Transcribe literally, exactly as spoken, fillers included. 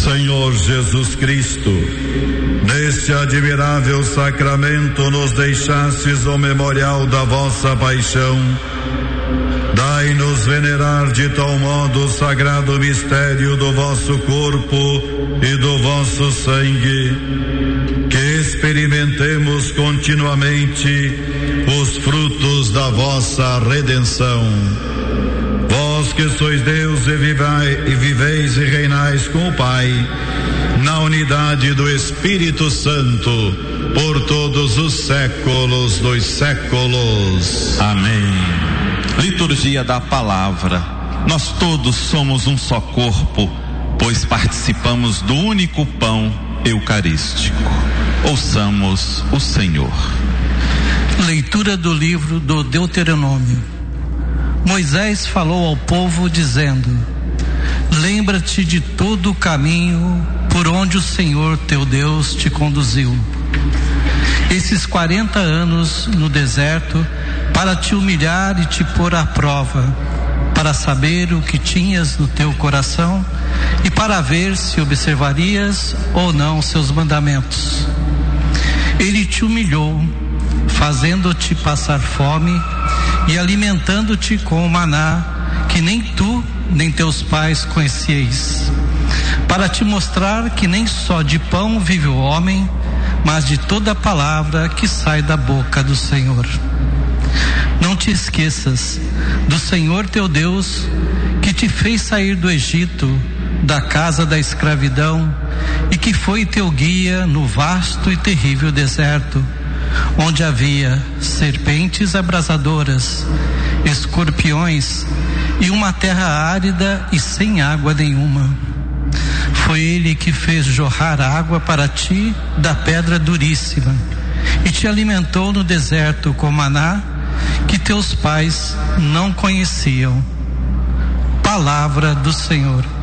Senhor Jesus Cristo, neste admirável sacramento nos deixastes o memorial da vossa paixão. Dai-nos venerar de tal modo o sagrado mistério do vosso corpo e do vosso sangue, que experimentemos continuamente os frutos da vossa redenção. Vós que sois Deus e, vivai, e viveis e reinais com o Pai, na unidade do Espírito Santo, por todos os séculos dos séculos. Amém. Liturgia da Palavra. Nós todos somos um só corpo, pois participamos do único pão eucarístico. Ouçamos o Senhor. Leitura do livro do Deuteronômio. Moisés falou ao povo dizendo: lembra-te de todo o caminho por onde o Senhor teu Deus te conduziu esses quarenta anos no deserto, para te humilhar e te pôr à prova, para saber o que tinhas no teu coração e para ver se observarias ou não seus mandamentos. Ele te humilhou, fazendo-te passar fome e alimentando-te com o maná que nem tu nem teus pais conhecieis, para te mostrar que nem só de pão vive o homem, mas de toda a palavra que sai da boca do Senhor. Não te esqueças do Senhor teu Deus, que te fez sair do Egito, da casa da escravidão, e que foi teu guia no vasto e terrível deserto, onde havia serpentes abrasadoras, escorpiões e uma terra árida e sem água nenhuma. Foi ele que fez jorrar água para ti da pedra duríssima e te alimentou no deserto com maná que teus pais não conheciam. Palavra do Senhor.